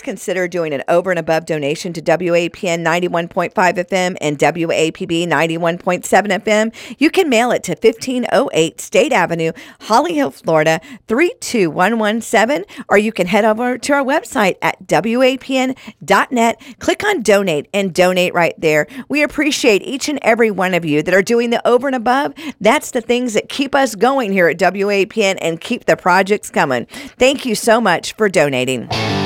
consider doing an over and above donation to WAPN 91.5 FM and WAPB 91.7 FM, you can mail it to 1508 State Avenue, Holly Hill, Florida 32117, or you can head over to our website at WAPN.net, click on donate, and donate right there. We appreciate each and every one of you that are doing the over and above. That's the things that keep us going here at WAPN and keep the projects coming. Thank you so much for donating.